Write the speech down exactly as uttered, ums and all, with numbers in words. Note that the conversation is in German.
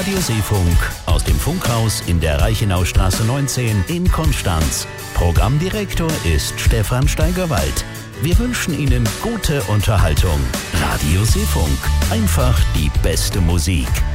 Radio Seefunk aus dem Funkhaus in der Reichenaustraße neunzehn in Konstanz. Programmdirektor ist Stefan Steigerwald. Wir wünschen Ihnen gute Unterhaltung. Radio Seefunk, einfach die beste Musik.